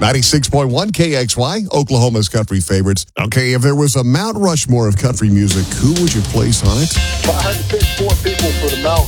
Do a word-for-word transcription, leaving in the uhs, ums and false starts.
ninety-six point one K X Y, Oklahoma's country favorites. Okay, if there was a Mount Rushmore of country music, who would you place on it? If I had to pick four people for the Mount